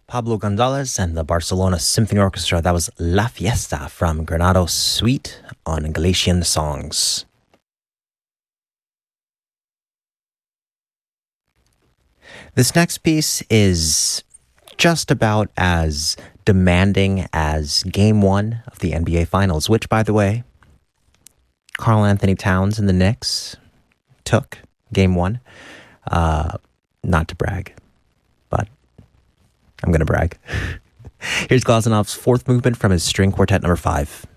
Pablo Gonzalez and the Barcelona Symphony Orchestra. That was La Fiesta from Granados Suite on Galician Songs. This next piece is just about as demanding as Game 1 of the NBA Finals, which, by the way, Karl Anthony Towns and the Knicks took Game 1. Not to brag, but I'm going to brag. Here's Glasenov's fourth movement from his String Quartet number 5.